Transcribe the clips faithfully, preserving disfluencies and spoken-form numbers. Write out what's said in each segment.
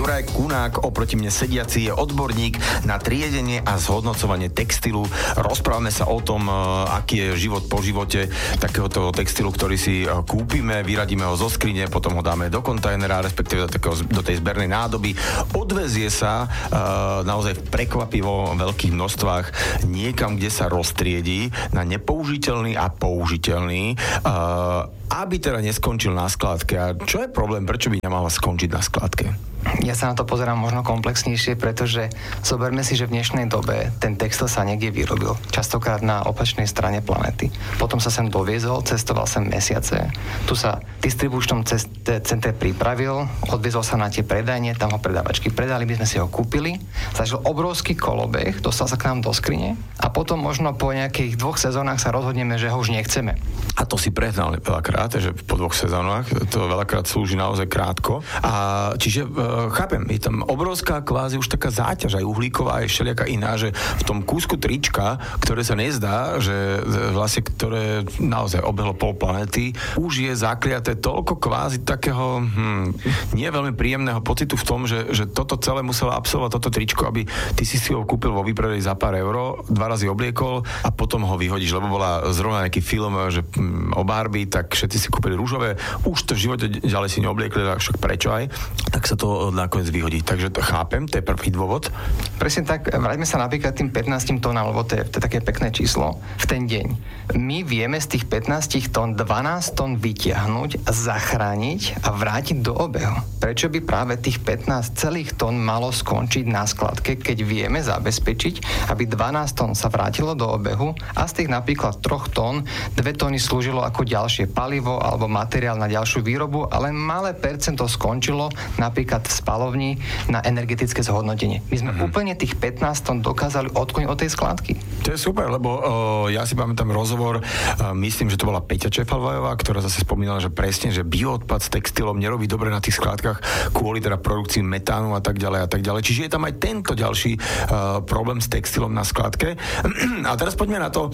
Juraj Kunák, oproti mne sediaci, je odborník na triedenie a zhodnocovanie textilu. Rozprávame sa o tom, aký je život po živote takéhoto textilu, ktorý si kúpime, vyradíme ho zo skrine, potom ho dáme do kontajnera, respektíve do, takého, do tej zbernej nádoby. Odvezie sa uh, naozaj v prekvapivo veľkých množstvách niekam, kde sa roztriedí na nepoužiteľný a použiteľný, uh, aby teda neskončil na skládke. A čo je problém? Prečo by nemal skončiť na skládke? Ja sa na to pozerám možno komplexnejšie, pretože zoberme si, že v dnešnej dobe ten textil sa niekde vyrobil. Častokrát na opačnej strane planety. Potom sa sem doviezol, cestoval sem mesiace. Tu sa v distribučnom centre pripravil, odviezol sa na tie predajne, tam ho predávačky predali, my sme si ho kúpili. Zažil obrovský kolobeh, dostal sa k nám do skrine a potom možno po nejakých dvoch sezónach sa rozhodneme, že ho už nechceme. A to si prehnal veľakrát, že po dvoch sezónach to veľakrát slúži naozaj krátko. A čiže chápem, je tam obrovská kvázi už taká záťaž, aj uhlíková, aj všelijaká iná, že v tom kúsku trička, ktoré sa nezdá, že vlastne, ktoré naozaj obehlo pol planety, už je zakliaté toľko kvázi takého hm, nie veľmi príjemného pocitu v tom, že, že toto celé muselo absolvovať toto tričko, aby ty si si ho kúpil vo výpredaji za pár eur, dva razy obliekol a potom ho vyhodíš, lebo bola zrovna nejaký film, že hm, o Barbie, tak všetci si kúpili ružové, už to v živote ďalej si neobliekli, však prečo aj, tak sa to nakoniec vyhodí. Takže to chápem, to je prvý dôvod. Presne tak, vráťme sa napríklad tým pätnásť tónám, lebo to je, to je také pekné číslo v ten deň. My vieme z tých pätnásť tón dvanásť tón vytiahnuť, zachrániť a vrátiť do obehu. Prečo by práve tých pätnásť celých tón malo skončiť na skladke, keď vieme zabezpečiť, aby dvanásť tón sa vrátilo do obehu a z tých napríklad troch tón dve tóny slúžilo ako ďalšie palivo alebo materiál na ďalšiu výrobu, ale malé percento skončilo napríklad v spalovni na energetické zhodnotenie. My sme mm-hmm. úplne tých pätnásť tón dokázali odkloniť od tej skladky. To je super, lebo o, ja si pamätám rozhovor, a myslím, že to bola Peťa Čefalvajová, ktorá zase spomínala, že presne, že bioodpad s textilom nerobí dobre na tých skladkách kvôli teda produkcii metánu a tak ďalej a tak ďalej. Čiže je tam aj tento ďalší uh, problém s textilom na skladke. A teraz poďme na to,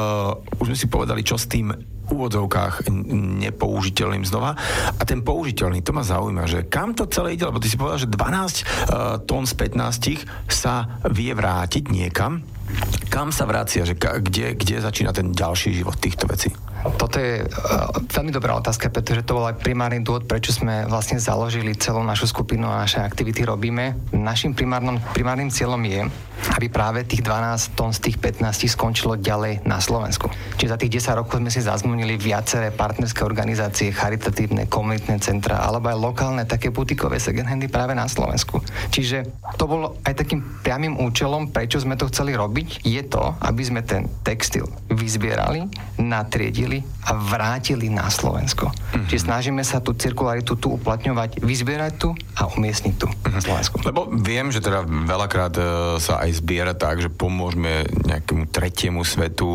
uh, už sme si povedali, čo s tým úvodzovkách nepoužiteľným znova. A ten použiteľný, to ma zaujíma, že kam to celé ide, lebo ty si povedal, že dvanásť uh, tón z pätnásť sa vie vrátiť niekam. Kam sa vracia? Že ka, kde, kde začína ten ďalší život týchto vecí? Toto je uh, veľmi dobrá otázka, pretože to bol aj primárny dôvod, prečo sme vlastne založili celú našu skupinu a naše aktivity robíme. Našim primárnym, primárnym cieľom je, aby práve tých dvanásť tón z tých pätnásť skončilo ďalej na Slovensku. Čiže za tých desať rokov sme si zazmluvnili viaceré partnerské organizácie, charitatívne, komunitné centra, alebo aj lokálne také butikové second handy práve na Slovensku. Čiže to bolo aj takým priamym účelom, prečo sme to chceli robiť, je to, aby sme ten textil vyzbierali, natriedili a vrátili na Slovensko. Mm-hmm. Čiže snažíme sa tú cirkularitu tu uplatňovať, vyzbierať tu a umiestniť tu mm-hmm. na Slovensku. Lebo viem, že teda veľakrát e, sa aj zbiera tak, že pomôžeme nejakému tretiemu svetu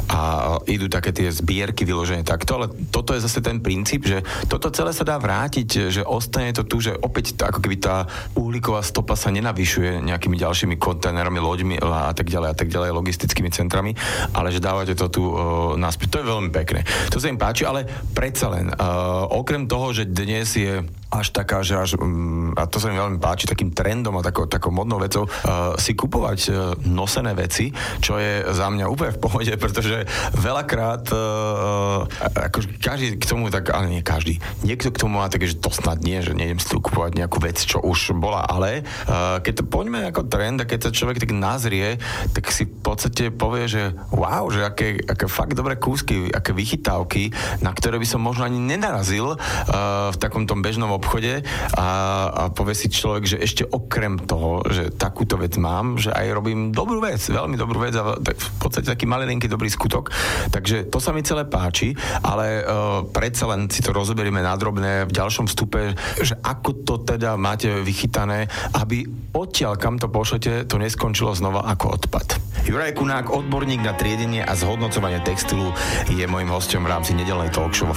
a idú také tie zbierky vyložené takto, ale toto je zase ten princíp, že toto celé sa dá vrátiť, že ostane to tu, že opäť tá, ako keby tá uhlíková stopa sa nenavyšuje nejakými ďalšími kontajnerami, loďmi a tak ďalej a tak ďalej, logistickými centrami, ale že dávate to tu uh, naspäť. To je veľmi pekné. To sa im páči, ale predsa len, uh, okrem toho, že dnes je až taká, že až, um, a to sa mi veľmi páči, takým trendom a takou, takou modnou vecou, uh, si kupovať uh, nosené veci, čo je za mňa úplne v pohode, pretože veľakrát uh, akože každý k tomu tak, ale nie každý. Niekto k tomu má také, že to snad nie, že nejdem si tu kupovať nejakú vec, čo už bola, ale uh, keď to poďme ako trend a keď sa človek tak nazrie, tak si v podstate povie, že wow, že aké, aké fakt dobré kúsky, aké vychytávky, na ktoré by som možno ani nenarazil uh, v takom tom bežnom obchode a, a povie si človek, že ešte okrem toho, že takúto vec mám, že aj robím dobrú vec, veľmi dobrú vec a v podstate taký malinký dobrý skutok. Takže to sa mi celé páči, ale uh, predsa len si to rozoberieme na drobné v ďalšom vstupe, že ako to teda máte vychytané, aby odtiaľ, kam to pošlete, to neskončilo znova ako odpad. Juraj Kunák, odborník na triedenie a zhodnocovanie textilu, je mojím hosťom v rámci nedeľnej talk show vo